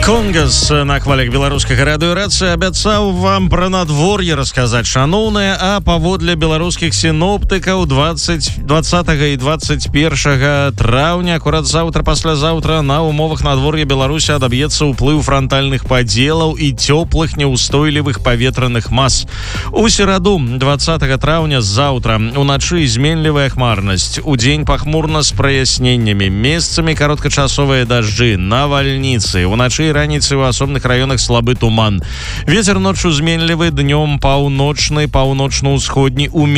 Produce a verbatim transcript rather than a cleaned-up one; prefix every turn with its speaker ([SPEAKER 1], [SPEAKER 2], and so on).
[SPEAKER 1] Конгас на хвалях беларускага радыёрацыі абяцаў вам пра надвор'е расказаць, шаноўнае, а паводле беларускіх сіноптыкаў двадцатага і двадцать першага траўня, акурат заўтра, паслязаўтра на умовах надвор'я Беларусі адаб'ецца ўплыў франтальных падзелаў і цёплых няўстойлівых паветраных мас. У сераду двадцатага траўня заўтра уначы зменлівая хмарнасць, удзень пахмурна з праясненнямі, месцамі кароткачасовыя дажджы, навальніцы, уначы раніцай у асобных раёнах слабы туман. Вецер ноччу зменлівы, днём паўночны, паўночна-ўсходні,